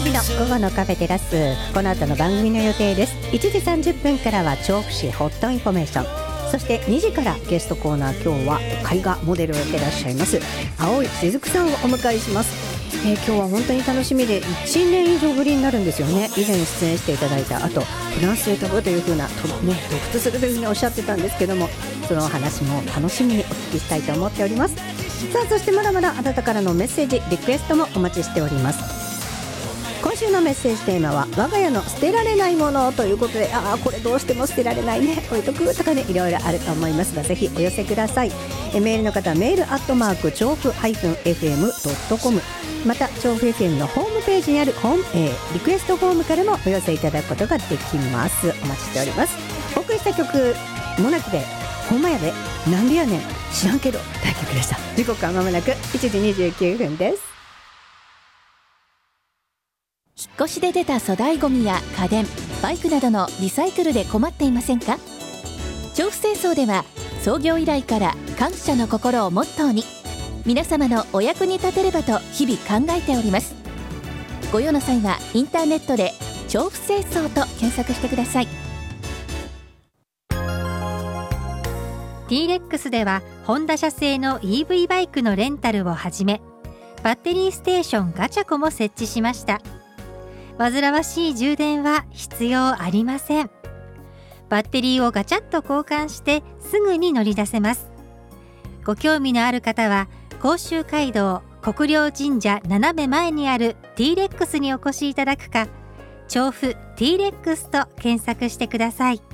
日の午後のカフェテラス、この後の番組の予定です。1時30分からは調布市ホットインフォメーション、そして2時からゲストコーナー、今日は絵画モデルをやってらっしゃいます青井雫さんをお迎えします。今日は本当に楽しみで1年以上ぶりになるんですよね。以前出演していただいた後、フランスへ飛ぶという風な、独特するという風におっしゃってたんですけども、その話も楽しみにお聞きしたいと思っております。さあ、そしてまだまだあなたからのメッセージリクエストもお待ちしております。今週のメッセージテーマは我が家の捨てられないものということで、これどうしても捨てられないね、置いとくとかね、いろいろあると思いますが、ぜひお寄せください。メールの方はメール調布-fm.com、 また調布 FM のホームページにあるリクエストフォームからもお寄せいただくことができます。お待ちしております。お送りした曲、モナキでほんまやでなんでやねん知らんけど大曲でした。時刻はまもなく1時29分です。 引っ越しで出た粗大ゴミや家電、バイクなどのリサイクルで困っていませんか？調布清掃では創業以来から感謝の心をモットーに、皆様のお役に立てればと日々考えております。ご用の際はインターネットで調布清掃と検索してください。 T-Rex ではホンダ社製の EV バイクのレンタルをはじめ、バッテリーステーションガチャコも設置しました。煩わしい充電は必要ありません。バッテリーをガチャッと交換してすぐに乗り出せます。ご興味のある方は甲州街道国領神社斜め前にある T-Rex にお越しいただくか、調布 T-Rex と検索してください。